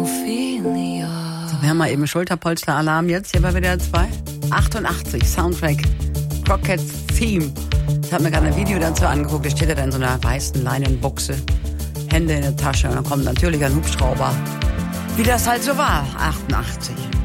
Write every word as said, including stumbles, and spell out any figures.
Ophelia. So, wir haben mal eben Schulterpolster-Alarm jetzt hier bei W D R zwei. achtundachtzig, Soundtrack, Crockett's Theme. Ich habe mir gerade ein Video dazu angeguckt, da steht er da in so einer weißen Leinenbuchse, Hände in der Tasche und dann kommt natürlich ein Hubschrauber. Wie das halt so war, achtundachtzig.